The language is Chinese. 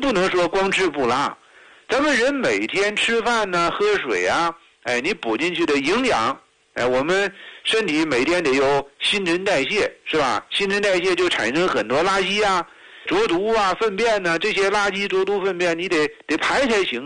不能说光吃不拉，咱们人每天吃饭呢、喝水啊，你补进去的营养，我们身体每天得有新陈代谢，是吧？新陈代谢就产生很多垃圾啊、浊毒啊、粪便呢，这些垃圾、浊毒、粪便你得排才行。